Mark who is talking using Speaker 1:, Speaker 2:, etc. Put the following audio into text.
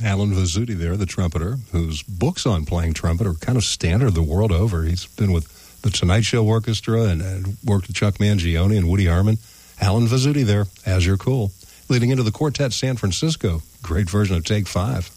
Speaker 1: Alan Vizzuti there, the trumpeter, whose books on playing trumpet are kind of standard the world over. He's been with the Tonight Show Orchestra and worked with Chuck Mangione and Woody Herman. Alan Vizzuti there, As You're Cool. Leading into the Quartet San Francisco, great version of Take 5.